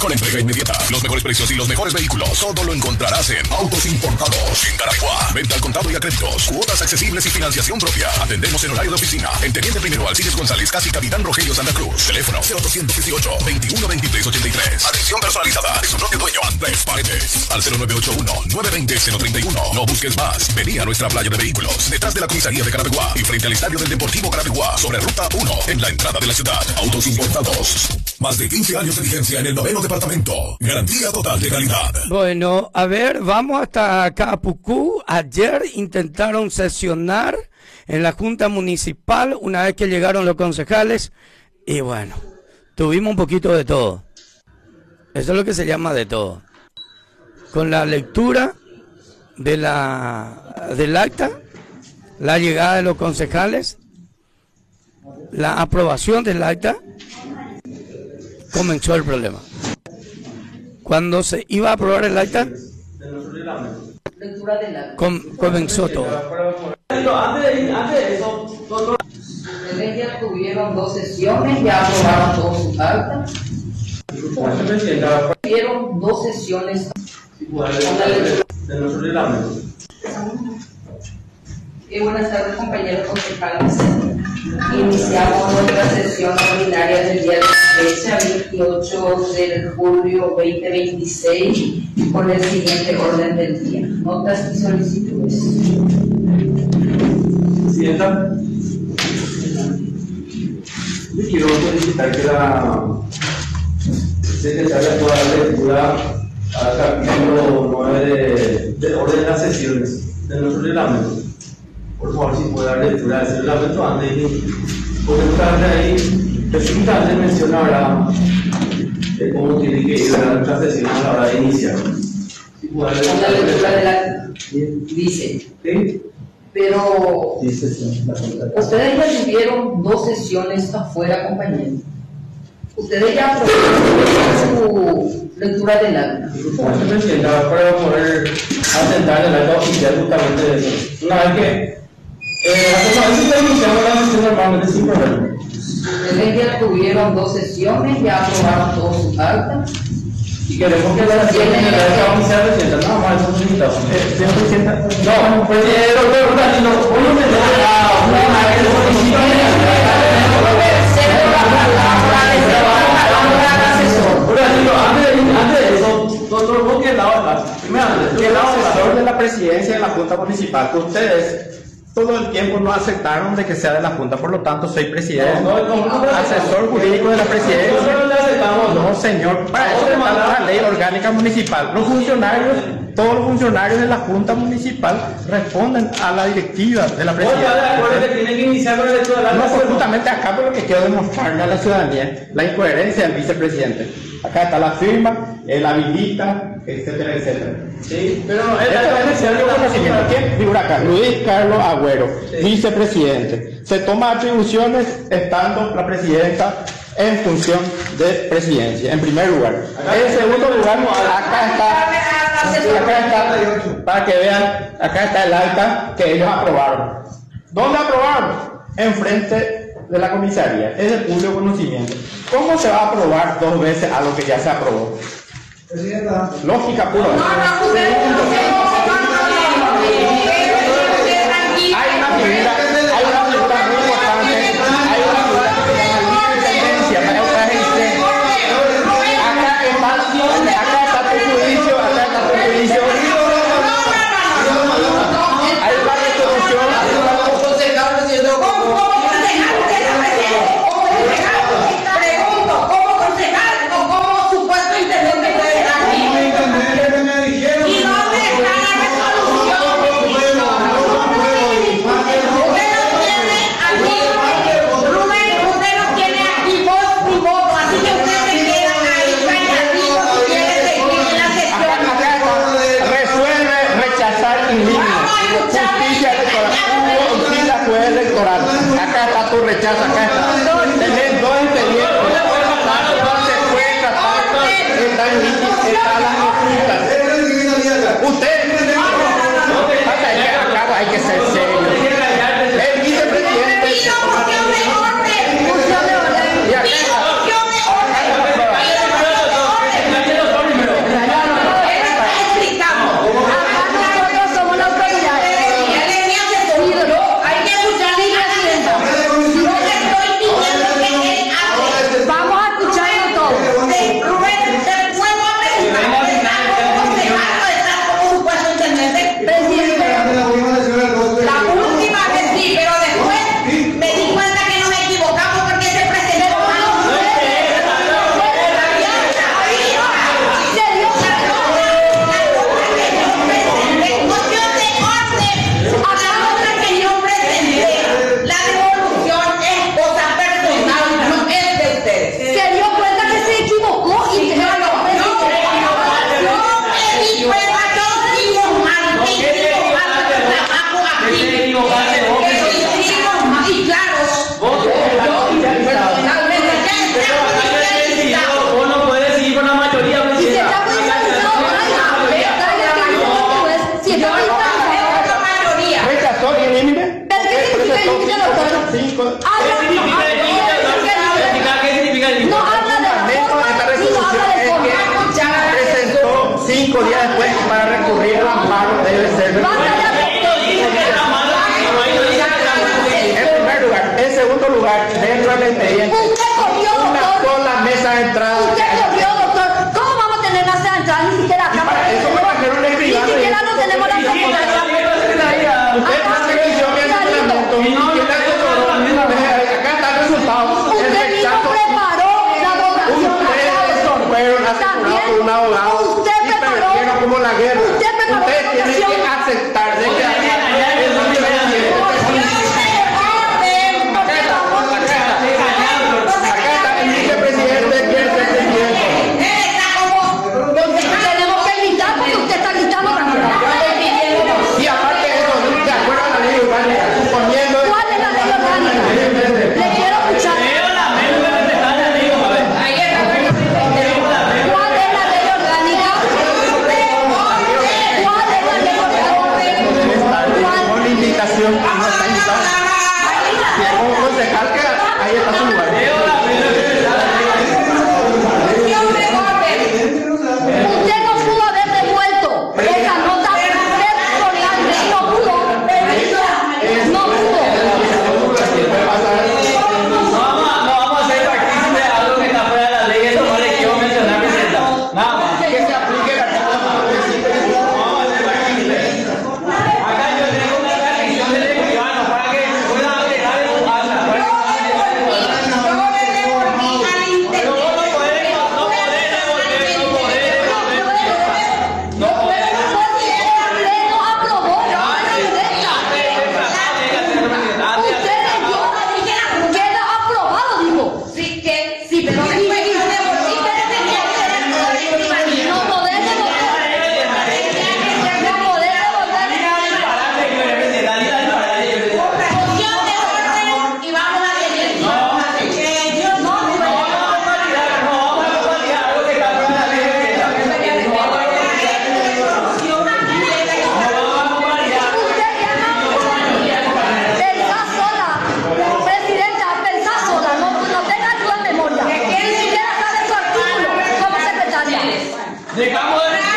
mejor entrega inmediata, los mejores precios y los mejores vehículos. Todo lo encontrarás en Autos Importados en Caraiguá. Venta al contado y a créditos, cuotas accesibles y financiación propia. Atendemos en horario de oficina. En Teniente Primero Alcides González, casi Capitán Rogelio Santa Cruz. Teléfono 0818-212383. Atención personalizada de su propio dueño Andrés Paredes. Al 0981-920-031. No busques más. Vení a nuestra playa de vehículos, detrás de la comisaría de Carapeguá y frente al estadio del Deportivo Carapeguá, sobre Ruta 1, en la entrada de la ciudad. Autos Importados. Más de 15 años de vigencia en el 9º departamento. Garantía total de calidad. Bueno, a ver, vamos hasta Capucú. Ayer intentaron sesionar en la Junta Municipal una vez que llegaron los concejales. Y bueno, tuvimos un poquito de todo. Eso es lo que se llama de todo. Con la lectura de del acta, la llegada de los concejales, la aprobación del acta, comenzó el problema. Cuando se iba a aprobar el acta, comenzó todo. Ustedes ya tuvieron 2 sesiones, ya aprobaron todos sus actas. Tuvieron 2 sesiones. Buenas tardes, compañeros concejales. Iniciamos nuestra sesión ordinaria del día de fecha, 28 de julio 2026, con el siguiente orden del día. Notas y solicitudes. Presidenta, quiero solicitar que la secretaria pueda dar lectura al capítulo 9 del orden de las sesiones de nuestro reglamento. Por favor, si puede dar lectura de ese reglamento antes de comentarle ahí, precisamente menciona cómo tiene que ir a nuestra sesión a la hora de iniciar. Si puede dar lectura de la dice. ¿Sí? Pero ustedes ya tuvieron 2 sesiones afuera, compañeros. Ustedes ya aprobaron su lectura del acta. Para poder asentar el acta oficial justamente de eso. Una vez que iniciamos la sesión normalmente sin problema. Ustedes ya tuvieron 2 sesiones, ya aprobaron todos sus actas. Y queremos que la sesión de la acta oficial presenta nada más esos invitados. Señor Presidenta, no, doctor Danilo, hoy no me da antes de eso, doctor, vos que el asesor de la presidencia de la Junta Municipal, que ustedes todo el tiempo no aceptaron de que sea de la Junta, por lo tanto soy presidente, asesor jurídico de la presidencia. No, señor, para eso está la ley orgánica municipal. Los funcionarios, todos los funcionarios de la Junta Municipal responden a la directiva de la presidencia. No, pues justamente acá por lo que quiero demostrarle a la ciudadanía la incoherencia del vicepresidente. Acá está la firma, él habilita, etcétera, etcétera. Sí, pero esto es necesario conocimiento. ¿Quién figura acá? Luis Carlos Agüero, sí. Vicepresidente. Se toma atribuciones estando la presidenta en función de presidencia, en primer lugar. En segundo lugar, acá está, para que vean, acá está el acta que ellos aprobaron. ¿Dónde aprobaron? Enfrente de la comisaría, es de público conocimiento. ¿Cómo se va a aprobar 2 veces algo que ya se aprobó? Lógica pura. Hay una figura muy importante, hay una figura que se llama licencia para otra gente. Acá está tu juicio, hay una resolución. Pregunto, ¿cómo concejal o como supuesto intendente de aquí? ¿Y dónde está la resolución? para recurrir al amparo debe ser... En primer lugar. En segundo lugar, dentro del expediente, una sola mesa de entrada. Usted corrió, doctor. ¿Cómo vamos a tener mesa de entrada? Ni siquiera acá. Eso me trajeron el escribano. Ni siquiera no tenemos la Usted hace revisión de entrenamiento y no quiere acá está el resultado. Usted mismo preparó la votación. Ustedes fueron asesinados por un abogado. Usted y preparó. perdieron como la guerra. Usted preparó Ustedes la tienen votación. que aceptar de que Dejamos de